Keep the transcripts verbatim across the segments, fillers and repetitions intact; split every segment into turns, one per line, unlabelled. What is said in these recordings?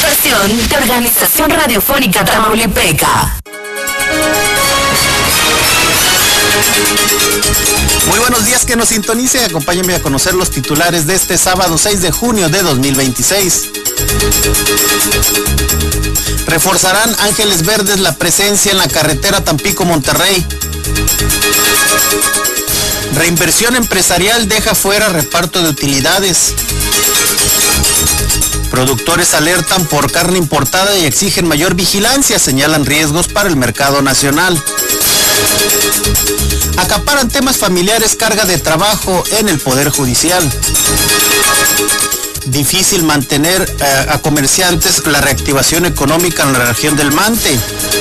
estación de Organización Radiofónica Tamaulipeca.
Muy buenos días, que nos sintonice. Acompáñenme a conocer los titulares de este sábado seis de junio de dos mil veintiséis. Reforzarán Ángeles Verdes la presencia en la carretera Tampico-Monterrey. Reinversión empresarial deja fuera reparto de utilidades. Productores alertan por carne importada y exigen mayor vigilancia, señalan riesgos para el mercado nacional. Acaparan temas familiares carga de trabajo en el Poder Judicial. Difícil mantener eh, a comerciantes la reactivación económica en la región del Mante.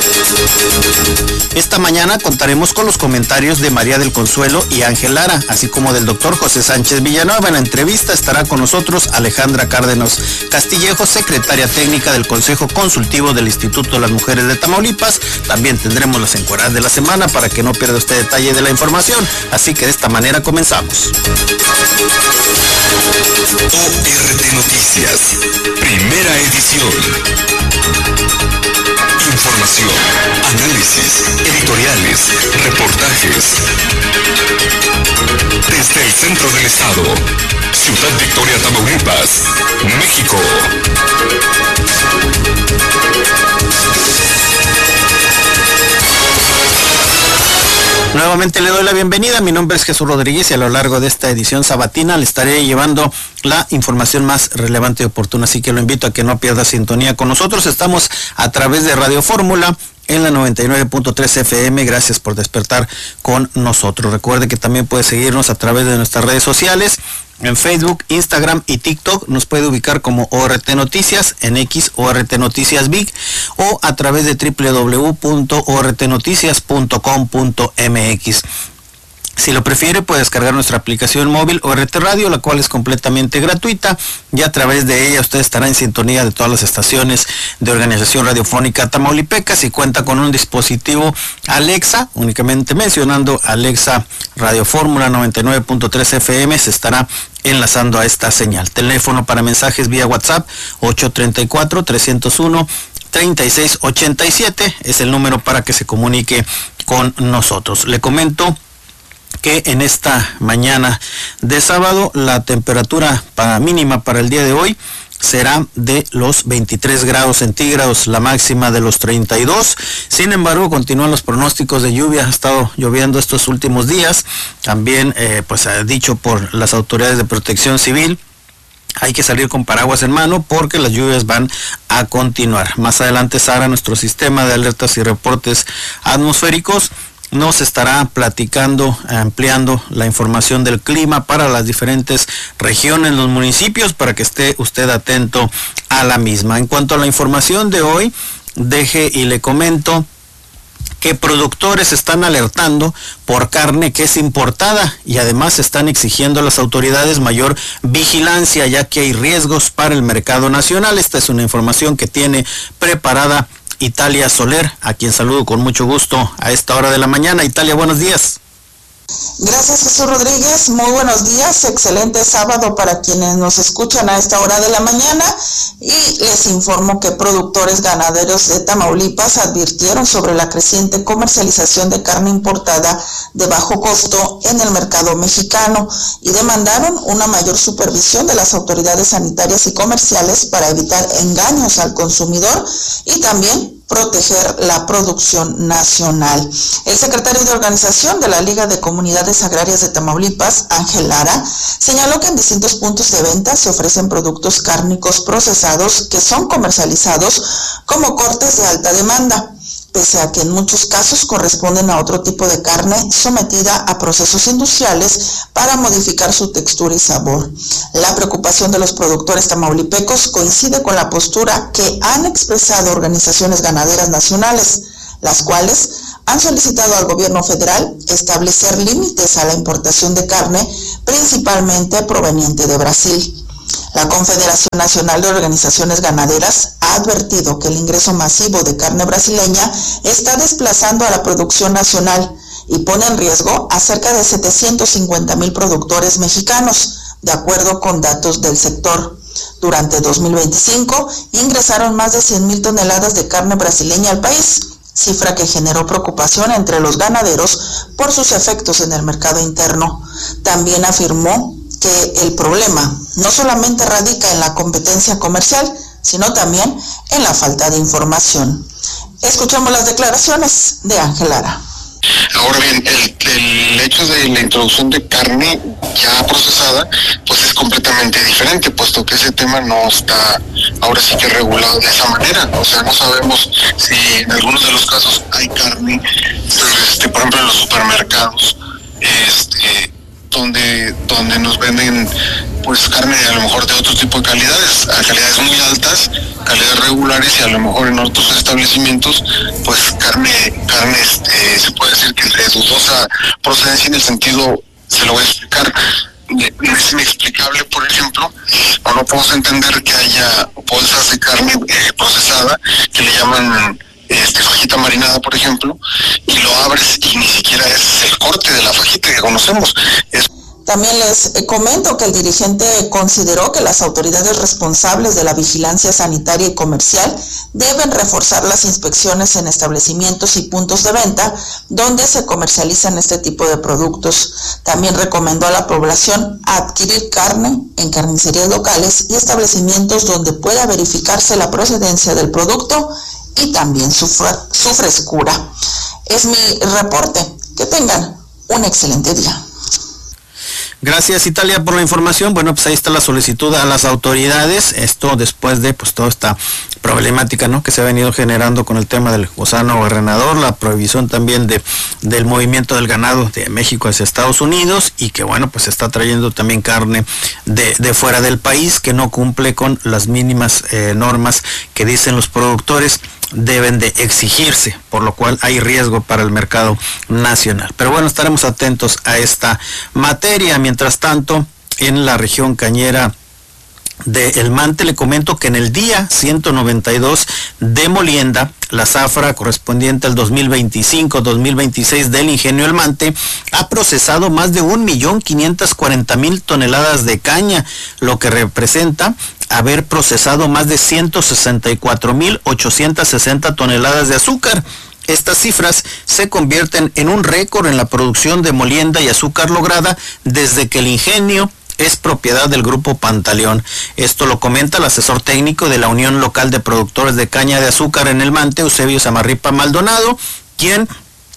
Esta mañana contaremos con los comentarios de María del Consuelo y Ángel Lara, así como del doctor José Sánchez Villanueva. En la entrevista estará con nosotros Alejandra Cárdenas Castillejo, secretaria técnica del Consejo Consultivo del Instituto de las Mujeres de Tamaulipas. También tendremos las encuestas de la semana para que no pierda usted detalle de la información. Así que de esta manera comenzamos.
O R T Noticias, primera edición. Información, análisis, editoriales, reportajes. Desde el centro del estado, Ciudad Victoria, Tamaulipas, México.
Nuevamente le doy la bienvenida. Mi nombre es Jesús Rodríguez y a lo largo de esta edición sabatina le estaré llevando la información más relevante y oportuna, así que lo invito a que no pierda sintonía con nosotros. Estamos a través de Radio Fórmula en la noventa y nueve punto tres F M. Gracias por despertar con nosotros. Recuerde que también puede seguirnos a través de nuestras redes sociales. En Facebook, Instagram y TikTok nos puede ubicar como O R T Noticias, en X O R T Noticias Big, o a través de doble u doble u doble u punto o r t noticias punto com punto m x. Si lo prefiere, puede descargar nuestra aplicación móvil O R T Radio, la cual es completamente gratuita, y a través de ella usted estará en sintonía de todas las estaciones de Organización Radiofónica Tamaulipeca. Si cuenta con un dispositivo Alexa, únicamente mencionando Alexa Radio Fórmula noventa y nueve punto tres F M, se estará enlazando a esta señal. Teléfono para mensajes vía WhatsApp ocho tres cuatro, tres cero uno, tres seis ocho siete es el número para que se comunique con nosotros. Le comento que en esta mañana de sábado la temperatura para mínima para el día de hoy será de los veintitrés grados centígrados, la máxima de los treinta y dos. Sin embargo, continúan los pronósticos de lluvia. Ha estado lloviendo estos últimos días. También, eh, pues, ha dicho por las autoridades de protección civil, hay que salir con paraguas en mano porque las lluvias van a continuar. Más adelante, Sara, nuestro sistema de alertas y reportes atmosféricos, nos estará platicando, ampliando la información del clima para las diferentes regiones, los municipios, para que esté usted atento a la misma. En cuanto a la información de hoy, deje y le comento que productores están alertando por carne que es importada y además están exigiendo a las autoridades mayor vigilancia, ya que hay riesgos para el mercado nacional. Esta es una información que tiene preparada Italia Soler, a quien saludo con mucho gusto a esta hora de la mañana. Italia, buenos días.
Gracias, Jesús Rodríguez. Muy buenos días. Excelente sábado para quienes nos escuchan a esta hora de la mañana. Y les informo que productores ganaderos de Tamaulipas advirtieron sobre la creciente comercialización de carne importada de bajo costo en el mercado mexicano y demandaron una mayor supervisión de las autoridades sanitarias y comerciales para evitar engaños al consumidor y también proteger la producción nacional. El secretario de Organización de la Liga de Comunidades Agrarias de Tamaulipas, Ángel Lara, señaló que en distintos puntos de venta se ofrecen productos cárnicos procesados que son comercializados como cortes de alta demanda, pese a que en muchos casos corresponden a otro tipo de carne sometida a procesos industriales para modificar su textura y sabor. La preocupación de los productores tamaulipecos coincide con la postura que han expresado organizaciones ganaderas nacionales, las cuales han solicitado al gobierno federal establecer límites a la importación de carne, principalmente proveniente de Brasil. La Confederación Nacional de Organizaciones Ganaderas ha advertido que el ingreso masivo de carne brasileña está desplazando a la producción nacional y pone en riesgo a cerca de setecientos cincuenta mil productores mexicanos, de acuerdo con datos del sector. Durante dos mil veinticinco ingresaron más de cien mil toneladas de carne brasileña al país, cifra que generó preocupación entre los ganaderos por sus efectos en el mercado interno. También afirmó que el problema no solamente radica en la competencia comercial, sino también en la falta de información. Escuchamos las declaraciones de Ángel Lara.
Ahora bien, el, el hecho de la introducción de carne ya procesada, pues es completamente diferente, puesto que ese tema no está ahora sí que regulado de esa manera. O sea, no sabemos si en algunos de los casos hay carne, este, por ejemplo en los supermercados, este, donde donde nos venden pues carne a lo mejor de otro tipo de calidades, a calidades muy altas, calidades regulares, y a lo mejor en otros establecimientos pues carne carne este, se puede decir que es de dudosa procedencia, en el sentido, se lo voy a explicar, es inexplicable, por ejemplo, o no podemos entender que haya bolsas de carne eh, procesada que le llaman este fajita marinada, por ejemplo, y lo abres y ni siquiera es el corte de la fajita que conocemos. Es
También les comento que el dirigente consideró que las autoridades responsables de la vigilancia sanitaria y comercial deben reforzar las inspecciones en establecimientos y puntos de venta donde se comercializan este tipo de productos. También recomendó a la población adquirir carne en carnicerías locales y establecimientos donde pueda verificarse la procedencia del producto y también su, su frescura. Es mi reporte. Que tengan un excelente día.
Gracias, Italia, por la información. Bueno, pues ahí está la solicitud a las autoridades. Esto después de pues toda esta problemática, ¿no?, que se ha venido generando con el tema del gusano gobernador, la prohibición también de del movimiento del ganado de México hacia Estados Unidos, y que bueno, pues está trayendo también carne de, de fuera del país que no cumple con las mínimas eh, normas que dicen los productores deben de exigirse, por lo cual hay riesgo para el mercado nacional. Pero bueno, estaremos atentos a esta materia. Mientras tanto, en la región cañera de El Mante, le comento que en el día ciento noventa y dos de molienda, la zafra correspondiente al dos mil veinticinco dos mil veintiséis del Ingenio El Mante ha procesado más de un millón quinientas cuarenta mil toneladas de caña, lo que representa haber procesado más de ciento sesenta y cuatro mil ochocientas sesenta toneladas de azúcar. Estas cifras se convierten en un récord en la producción de molienda y azúcar lograda desde que el ingenio es propiedad del Grupo Pantaleón. Esto lo comenta el asesor técnico de la Unión Local de Productores de Caña de Azúcar en El Mante, Eusebio Samarripa Maldonado, quien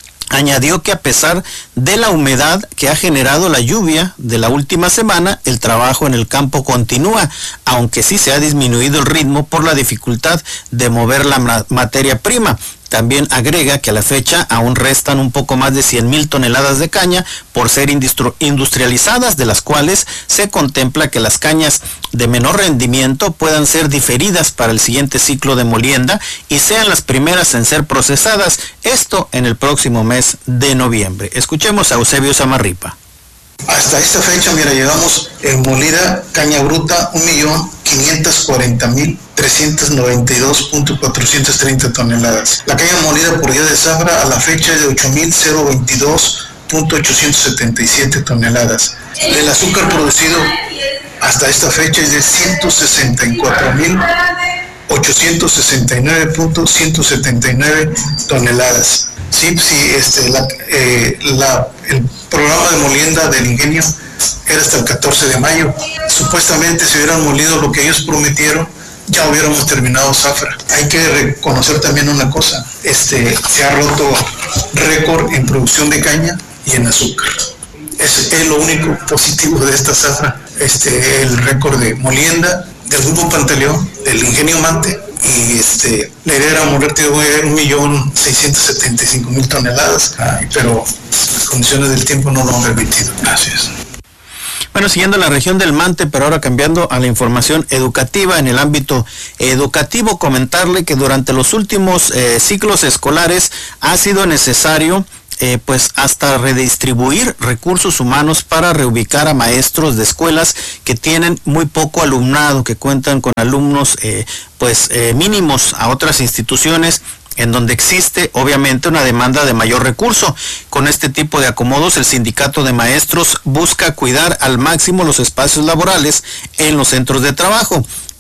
añadió que a pesar de la humedad que ha generado la lluvia de la última semana, el trabajo en el campo continúa, aunque sí se ha disminuido el ritmo por la dificultad de mover la materia prima. También agrega que a la fecha aún restan un poco más de cien mil toneladas de caña por ser industrializadas, de las cuales se contempla que las cañas de menor rendimiento puedan ser diferidas para el siguiente ciclo de molienda y sean las primeras en ser procesadas, esto en el próximo mes de noviembre. Escuchemos a Eusebio Samarripa.
Hasta esta fecha, mira, llegamos en molida caña bruta un millón quinientos cuarenta mil trescientos noventa y dos punto cuatrocientos treinta toneladas. La caña molida por día de zafra a la fecha es de ocho mil veintidós punto ochocientos setenta y siete toneladas. El azúcar producido hasta esta fecha es de ciento sesenta y cuatro mil ochocientos sesenta y nueve punto ciento setenta y nueve toneladas. Sí, sí, este, la, eh, la, el programa de molienda del ingenio era hasta el catorce de mayo. Supuestamente si hubieran molido lo que ellos prometieron, ya hubiéramos terminado zafra. Hay que reconocer también una cosa, este, se ha roto récord en producción de caña y en azúcar. Es, es lo único positivo de esta zafra, este, el récord de molienda del Grupo Pantaleón, del Ingenio Mante, y este, la idea era moler un millón seiscientos setenta y cinco mil toneladas, pero las condiciones del tiempo no lo han permitido. Gracias.
Bueno, siguiendo la región del Mante, pero ahora cambiando a la información educativa, en el ámbito educativo, comentarle que durante los últimos eh, ciclos escolares ha sido necesario Eh, pues hasta redistribuir recursos humanos para reubicar a maestros de escuelas que tienen muy poco alumnado, que cuentan con alumnos eh, pues eh, mínimos a otras instituciones en donde existe obviamente una demanda de mayor recurso. Con este tipo de acomodos, el sindicato de maestros busca cuidar al máximo los espacios laborales en los centros de trabajo.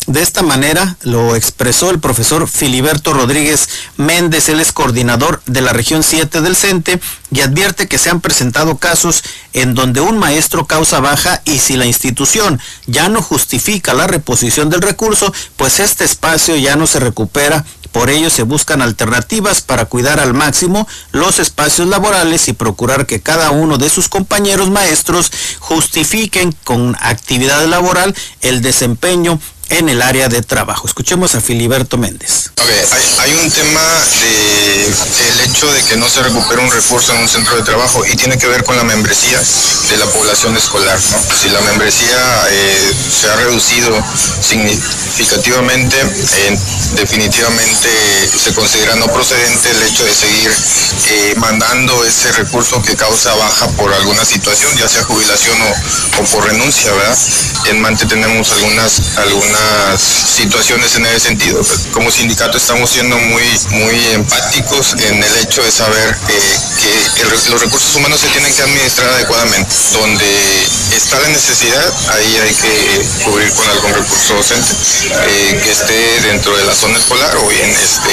De esta manera lo expresó el profesor Filiberto Rodríguez Méndez, él es coordinador de la región siete del CENTE, y advierte que se han presentado casos en donde un maestro causa baja y si la institución ya no justifica la reposición del recurso, pues este espacio ya no se recupera. Por ello se buscan alternativas para cuidar al máximo los espacios laborales y procurar que cada uno de sus compañeros maestros justifiquen con actividad laboral el desempeño en el área de trabajo. Escuchemos a Filiberto Méndez.
Okay, hay, hay un tema de el hecho de que no se recupera un recurso en un centro de trabajo y tiene que ver con la membresía de la población escolar, ¿no? Si la membresía eh, se ha reducido significativamente, eh, definitivamente se considera no procedente el hecho de seguir eh, mandando ese recurso que causa baja por alguna situación, ya sea jubilación o, o por renuncia, ¿verdad? En Mante tenemos algunas algunas situaciones en ese sentido. Como sindicato estamos siendo muy muy empáticos en el hecho de saber eh, que el, los recursos humanos se tienen que administrar adecuadamente. Donde está la necesidad, ahí hay que cubrir con algún recurso docente eh, que esté dentro de la zona escolar o bien este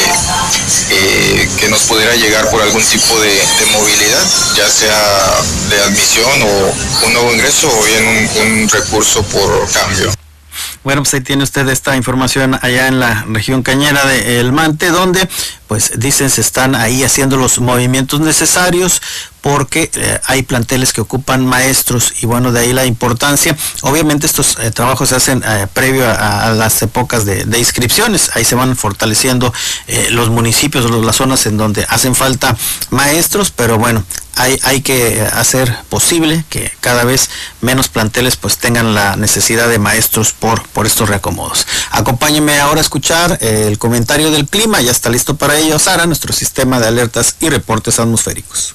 eh, que nos pudiera llegar por algún tipo de, de movilidad, ya sea de admisión o un nuevo ingreso o bien un, un recurso por cambio.
Bueno, pues ahí tiene usted esta información allá en la región cañera de El Mante, donde pues dicen se están ahí haciendo los movimientos necesarios porque eh, hay planteles que ocupan maestros y bueno, de ahí la importancia. Obviamente estos eh, trabajos se hacen eh, previo a, a las épocas de, de inscripciones, ahí se van fortaleciendo eh, los municipios, los, las zonas en donde hacen falta maestros, pero bueno, hay, hay que hacer posible que cada vez menos planteles pues tengan la necesidad de maestros por, por estos reacomodos. Acompáñenme ahora a escuchar eh, el comentario del clima, ya está listo para ello Sara, nuestro sistema de alertas y reportes atmosféricos.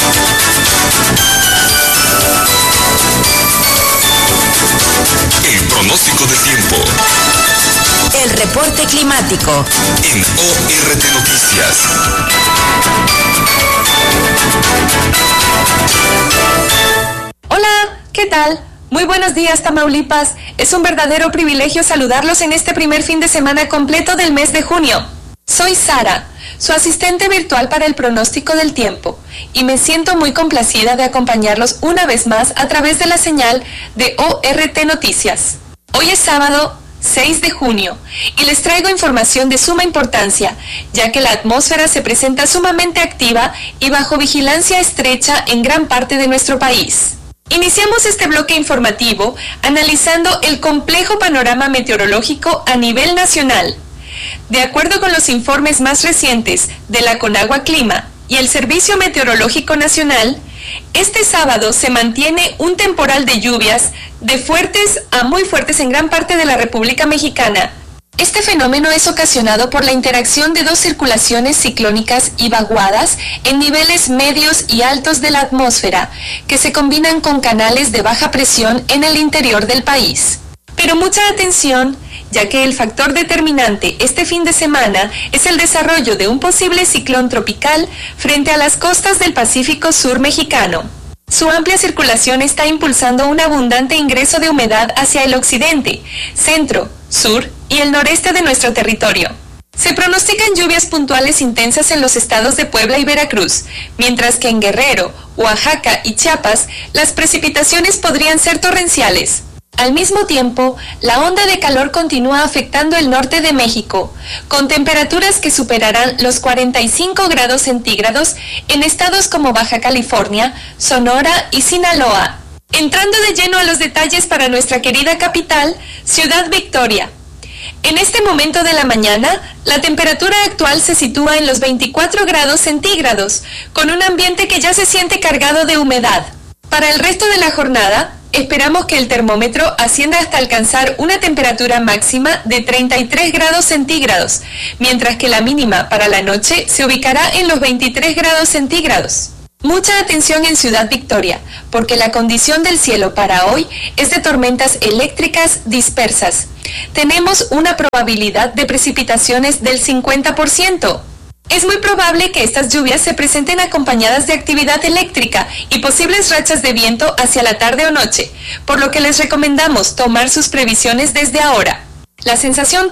El pronóstico del tiempo.
El reporte climático.
En O R T Noticias.
Hola, ¿qué tal? Muy buenos días, Tamaulipas. Es un verdadero privilegio saludarlos en este primer fin de semana completo del mes de junio. Soy Sara, su asistente virtual para el pronóstico del tiempo, y me siento muy complacida de acompañarlos una vez más a través de la señal de O R T Noticias. Hoy es sábado seis de junio y les traigo información de suma importancia, ya que la atmósfera se presenta sumamente activa y bajo vigilancia estrecha en gran parte de nuestro país. Iniciamos este bloque informativo analizando el complejo panorama meteorológico a nivel nacional. De acuerdo con los informes más recientes de la Conagua Clima y el Servicio Meteorológico Nacional, este sábado se mantiene un temporal de lluvias de fuertes a muy fuertes en gran parte de la República Mexicana. Este fenómeno es ocasionado por la interacción de dos circulaciones ciclónicas y vaguadas en niveles medios y altos de la atmósfera, que se combinan con canales de baja presión en el interior del país. Pero mucha atención, ya que el factor determinante este fin de semana es el desarrollo de un posible ciclón tropical frente a las costas del Pacífico Sur mexicano. Su amplia circulación está impulsando un abundante ingreso de humedad hacia el occidente, centro, sur y el noreste de nuestro territorio. Se pronostican lluvias puntuales intensas en los estados de Puebla y Veracruz, mientras que en Guerrero, Oaxaca y Chiapas las precipitaciones podrían ser torrenciales. Al mismo tiempo, la onda de calor continúa afectando el norte de México, con temperaturas que superarán los cuarenta y cinco grados centígrados en estados como Baja California, Sonora y Sinaloa. Entrando de lleno a los detalles para nuestra querida capital, Ciudad Victoria. En este momento de la mañana, la temperatura actual se sitúa en los veinticuatro grados centígrados, con un ambiente que ya se siente cargado de humedad. Para el resto de la jornada, esperamos que el termómetro ascienda hasta alcanzar una temperatura máxima de treinta y tres grados centígrados, mientras que la mínima para la noche se ubicará en los veintitrés grados centígrados. Mucha atención en Ciudad Victoria, porque la condición del cielo para hoy es de tormentas eléctricas dispersas. Tenemos una probabilidad de precipitaciones del cincuenta por ciento. Es muy probable que estas lluvias se presenten acompañadas de actividad eléctrica y posibles rachas de viento hacia la tarde o noche, por lo que les recomendamos tomar sus previsiones desde ahora. La sensación